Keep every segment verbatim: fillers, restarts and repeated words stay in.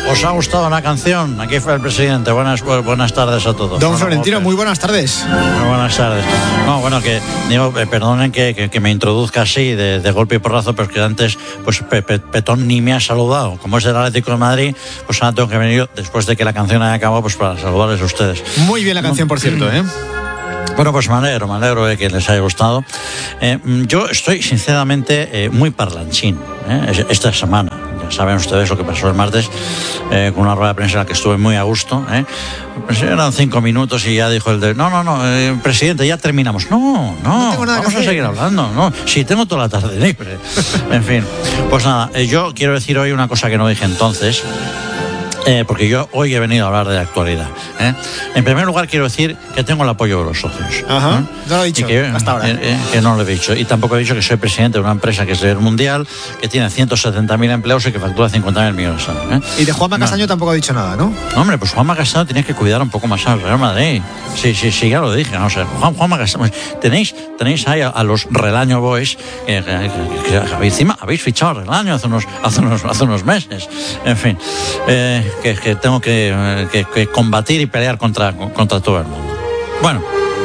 ¿Os ha gustado la canción? Aquí fue el presidente. Buenas, buenas tardes a todos. Don Florentino, muy buenas tardes. Muy buenas tardes. No, bueno, que digo, eh, perdonen que, que, que me introduzca así de, de golpe y porrazo, pero es que antes, pues pe, pe, Petón ni me ha saludado. Como es del Atlético de Madrid, pues ahora tengo que venir yo, después de que la canción haya acabado, pues para saludarles a ustedes. Muy bien la canción, por cierto, ¿eh? Bueno, pues me alegro, me alegro de que les haya gustado. Eh, yo estoy, sinceramente, eh, muy parlanchín eh, esta semana. Ya saben ustedes lo que pasó el martes eh, con una rueda de prensa en la que estuve muy a gusto. Eh. Pues eran cinco minutos y ya dijo el de... No, no, no, eh, presidente, ya terminamos. No, no, no vamos a seguir hablando. No, sí, tengo toda la tarde libre. En fin, pues nada, eh, yo quiero decir hoy una cosa que no dije entonces. Eh, porque yo hoy he venido a hablar de actualidad. ¿eh? En primer lugar, quiero decir que tengo el apoyo de los socios. Ajá, ¿eh? No lo he dicho que, hasta ahora. Eh, eh, que no lo he dicho. Y tampoco he dicho que soy presidente de una empresa que es del mundial, que tiene ciento setenta mil empleados y que factura cincuenta mil millones. ¿eh? Y de Juanma Castaño no. tampoco ha dicho nada, ¿no? Hombre, pues Juanma Castaño tiene que cuidar un poco más al Real Madrid. Sí, sí, sí, ya lo dije. No sé, Juan, Juanma Castaño. Tenéis, tenéis ahí a, a los Relaño Boys, que, que, que, que encima habéis fichado a Relaño hace unos, hace unos, hace unos meses. En fin, eh, que, que tengo que Que, que combatir y pelear contra, contra todo el mundo. Bueno,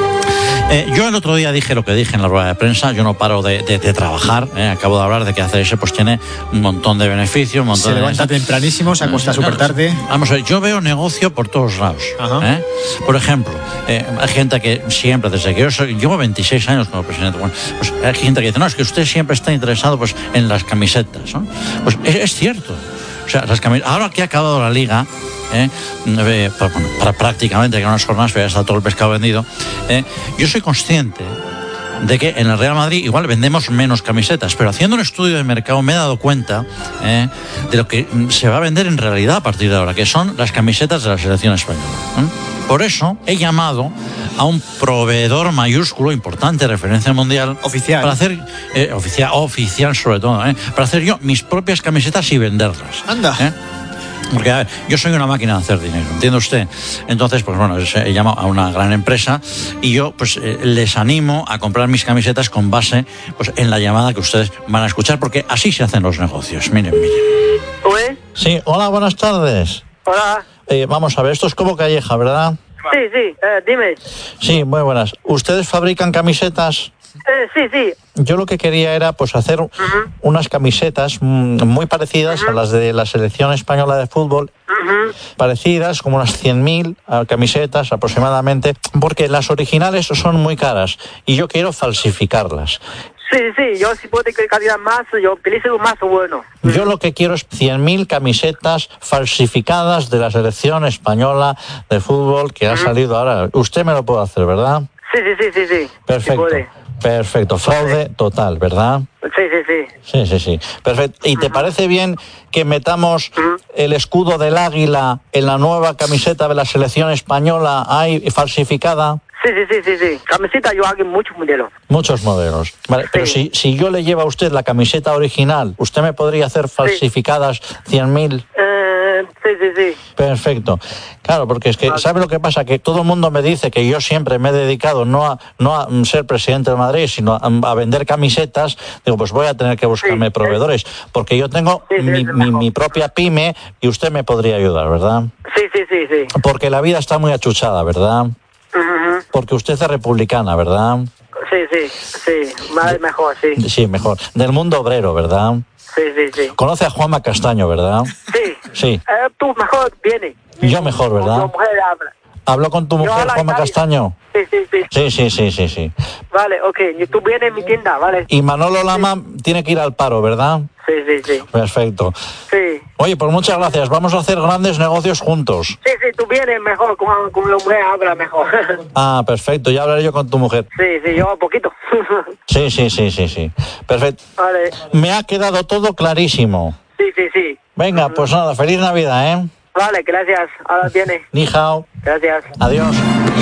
eh, yo el otro día dije lo que dije en la rueda de prensa. Yo no paro de, de, de trabajar. Eh. Acabo de hablar de que A C S pues tiene un montón de beneficios. Un montón se de levanta beneficios. Tempranísimo, se acuesta súper tarde. Vamos a ver, yo veo negocio por todos lados. ¿eh? Por ejemplo, eh, hay gente que siempre, desde que yo soy, llevo veintiséis años como presidente, bueno, pues hay gente que dice, no, es que usted siempre está interesado pues en las camisetas, ¿no? Pues es, es cierto. O sea, las camisetas, ahora que ha acabado la liga, Eh, eh, para, bueno, para prácticamente que unas jornadas ya está todo el pescado vendido, eh, yo soy consciente de que en el Real Madrid igual vendemos menos camisetas, pero haciendo un estudio de mercado me he dado cuenta eh, de lo que se va a vender en realidad a partir de ahora, que son las camisetas de la selección española. ¿eh? Por eso he llamado a un proveedor mayúsculo, importante, referencia mundial, oficial, para hacer eh, oficial, oficial sobre todo, eh, para hacer yo mis propias camisetas y venderlas. Anda. ¿eh? Porque, a ver, yo soy una máquina de hacer dinero, ¿entiende usted? Entonces, pues bueno, he llamado a una gran empresa y yo, pues, eh, les animo a comprar mis camisetas con base, pues, en la llamada que ustedes van a escuchar, porque así se hacen los negocios. Miren, miren. ¿Uy? Sí, hola, buenas tardes. Hola. Eh, vamos a ver, esto es como Calleja, ¿verdad? Sí, sí, eh, dime. Sí, muy buenas. ¿Ustedes fabrican camisetas? Eh, sí, sí. Yo lo que quería era pues hacer uh-huh. unas camisetas muy parecidas uh-huh. a las de la selección española de fútbol, uh-huh. parecidas, como unas cien mil camisetas aproximadamente, porque las originales son muy caras y yo quiero falsificarlas. Sí, sí, yo si puedo que calidad más, yo utilizo más bueno. Yo lo que quiero es cien mil camisetas falsificadas de la selección española de fútbol que uh-huh. ha salido ahora. Usted me lo puede hacer, ¿verdad? Sí, sí, sí, sí, sí. Perfecto. Sí, perfecto. Fraude total, ¿verdad? Sí, sí, sí. Sí, sí, sí. Perfecto. ¿Y te uh-huh. parece bien que metamos uh-huh. el escudo del águila en la nueva camiseta de la selección española ahí falsificada? Sí, sí, sí, sí, sí. Camiseta yo hago muchos modelos. Muchos modelos. Vale, sí. Pero si, si yo le llevo a usted la camiseta original, ¿usted me podría hacer falsificadas cien mil? Eh, sí, sí, sí. Perfecto. Claro, porque es que, vale. ¿sabe lo que pasa? Que todo el mundo me dice que yo siempre me he dedicado no a, no a ser presidente de Madrid, sino a, a vender camisetas. Digo, pues voy a tener que buscarme sí, proveedores, porque yo tengo sí, sí, mi, mi, mi propia pyme y usted me podría ayudar, ¿verdad? Sí, sí, sí, sí. Porque la vida está muy achuchada, ¿verdad? Uh-huh. Porque usted es republicana, ¿verdad? Sí, sí, sí, más mejor, sí. Sí, mejor. Del mundo obrero, ¿verdad? Sí, sí, sí. Conoce a Juanma Castaño, ¿verdad? Sí. Sí. Eh, tú mejor viene. Yo mejor, ¿verdad? Tu mujer habla. ¿Habló con tu mujer, Juanma Castaño? Sí, sí, sí. Sí, sí, sí, sí, sí. Vale, ok. Y tú vienes en mi tienda, ¿vale? Y Manolo Lama sí. tiene que ir al paro, ¿verdad? Sí, sí, sí. Perfecto. Sí. Oye, pues muchas gracias. Vamos a hacer grandes negocios juntos. Sí, sí, tú vienes mejor, con, con la mujer habla mejor. Ah, perfecto. Ya hablaré yo con tu mujer. Sí, sí, yo un poquito. Sí, sí, sí, sí, sí. Perfecto. Vale. Me ha quedado todo clarísimo. Sí, sí, sí. Venga, uh-huh. pues nada, feliz Navidad, ¿eh? Vale, gracias. Ahora viene. Ni hao. Gracias. Adiós.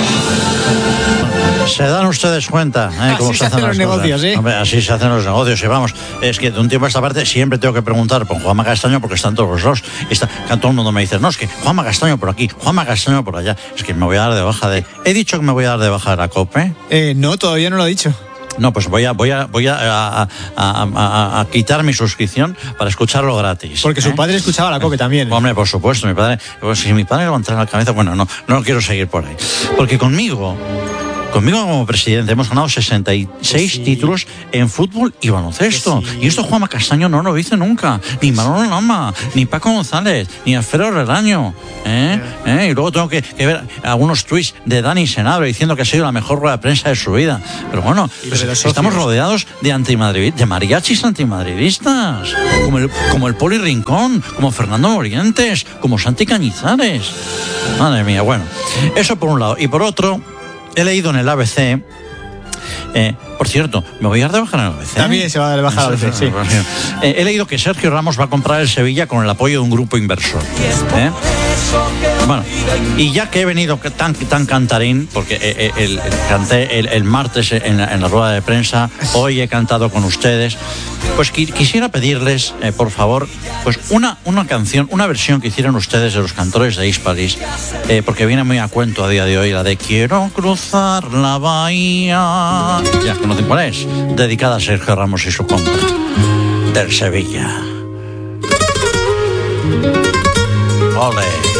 Se dan ustedes cuenta, ¿eh? Cómo así se hacen los negocios, ¿eh? Hombre, así se hacen los negocios. Y vamos, es que de un tiempo a esta parte siempre tengo que preguntar por Juanma Castaño porque están todos los dos. Y está, todo el mundo me dice, no, es que Juanma Castaño por aquí, Juanma Castaño por allá. Es que me voy a dar de baja de... ¿He dicho que me voy a dar de baja de la COPE? Eh, no, todavía no lo he dicho. No, pues voy a voy a voy a, a, a, a, a quitar mi suscripción para escucharlo gratis. Porque ¿eh? su padre escuchaba la COPE también. Hombre, por supuesto, mi padre. Pues, si mi padre levantara la cabeza, bueno, no, no quiero seguir por ahí. Porque conmigo, conmigo como presidente hemos ganado sesenta y seis sí. títulos en fútbol y baloncesto. Sí. Y esto Juanma Castaño no lo dice nunca. Ni Manolo Lama, ni Paco González, ni Alfredo Relaño. ¿Eh? ¿Eh? Y luego tengo que, que ver algunos tweets de Dani Senabre diciendo que ha sido la mejor rueda de prensa de su vida. Pero bueno, pues estamos rodeados de antimadrid, de mariachis antimadridistas, como el, como el Poli Rincón, como Fernando Morientes, como Santi Cañizares. Madre mía, bueno, eso por un lado. Y por otro, he leído en el A B C, eh, por cierto, me voy a dar de baja en el A B C. También se va a dar de baja en el A B C, sí. Eh, he leído que Sergio Ramos va a comprar el Sevilla con el apoyo de un grupo inversor. ¿Eh? Bueno, y ya que he venido tan, tan cantarín, porque eh, el, el, canté el, el martes en la, en la rueda de prensa, hoy he cantado con ustedes, pues qui, quisiera pedirles, eh, por favor, pues una, una canción, una versión que hicieron ustedes de los Cantores de Hispalis, eh, porque viene muy a cuento a día de hoy, la de Quiero cruzar la bahía. Ya conocen cuál es, dedicada a Sergio Ramos y su compra del Sevilla. Ole.